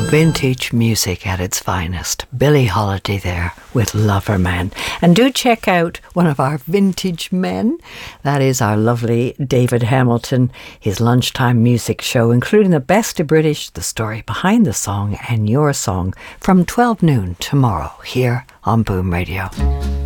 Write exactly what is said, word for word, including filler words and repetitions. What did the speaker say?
Vintage music at its finest. Billie Holiday there with Loverman. And do check out one of our vintage men. That is our lovely David Hamilton, his lunchtime music show, including the best of British, the story behind the song, and your song from twelve noon tomorrow here on Boom Radio.